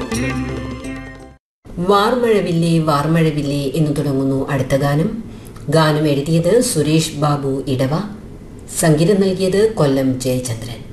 വാർമഴവില്ലേ വാർമഴവില്ലേ എന്ന് തുടങ്ങുന്നു അടുത്ത ഗാനം. ഗാനം എഴുതിയത് സുരേഷ് ബാബു ഇടവ, സംഗീതം നൽകിയത് കൊല്ലം ജയചന്ദ്രൻ.